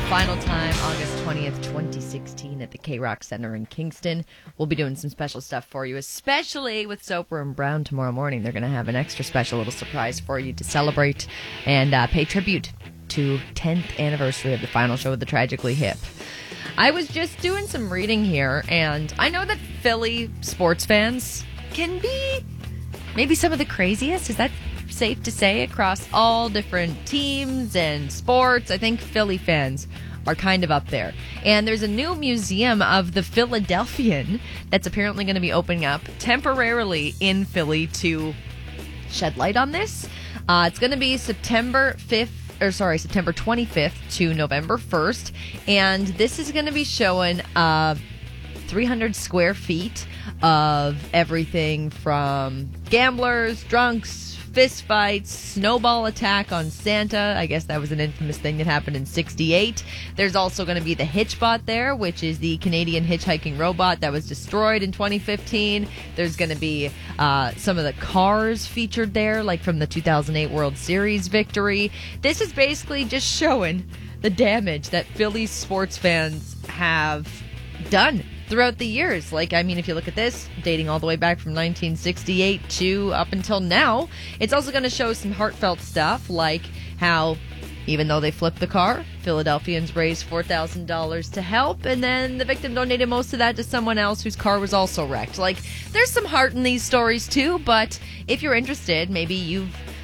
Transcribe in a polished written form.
final time, August 20th, 2016 at the K-Rock Center in Kingston. We'll be doing some special stuff for you, especially with Soper and Brown tomorrow morning. They're going to have an extra special little surprise for you to celebrate and pay tribute to 10th anniversary of the final show of the Tragically Hip. I was just doing some reading here, and I know that Philly sports fans can be maybe some of the craziest. Is that safe to say? Across all different teams and sports, I think Philly fans are kind of up there. And there's a new museum of the Philadelphian that's apparently going to be opening up temporarily in Philly to shed light on this. It's going to be September 25th to November 1st. And this is going to be showing 300 square feet of everything from gamblers, drunks, fist fights, snowball attack on Santa. I guess that was an infamous thing that happened in 1968. There's also going to be the Hitchbot there, which is the Canadian hitchhiking robot that was destroyed in 2015. There's going to be some of the cars featured there, like from the 2008 World Series victory. This is basically just showing the damage that Philly sports fans have done throughout the years. Like, I mean, if you look at this, dating all the way back from 1968 to up until now, it's also going to show some heartfelt stuff, like how, even though they flipped the car, Philadelphians raised $4,000 to help, and then the victim donated most of that to someone else whose car was also wrecked. Like, there's some heart in these stories, too, but if you're interested, maybe you've